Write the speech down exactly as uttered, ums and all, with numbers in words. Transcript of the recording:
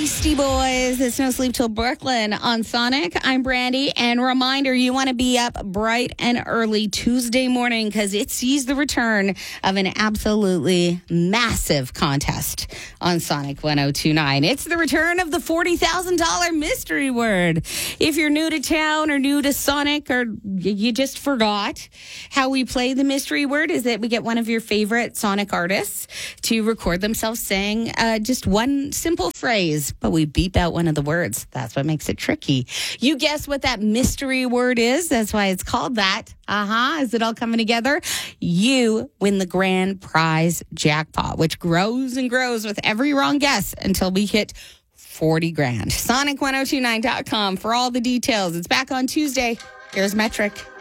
Beastie Boys. It's No Sleep Till Brooklyn on Sonic. I'm Brandy. And reminder, you want to be up bright and early Tuesday morning because it sees the return of an absolutely massive contest on Sonic one oh two point nine. It's the return of the forty thousand dollars mystery word. If you're new to town or new to Sonic or you just forgot how we play the mystery word, is that we get one of your favorite Sonic artists to record themselves saying uh, just one simple phrase, but we beep out one of the words. That's what makes it tricky. You guess what that mystery word is. That's why it's called that. Uh-huh. Is it all coming together? You win the grand prize jackpot, which grows and grows with every wrong guess until we hit forty grand. Sonic ten twenty-nine dot com for all the details. It's back on Tuesday. Here's Metric.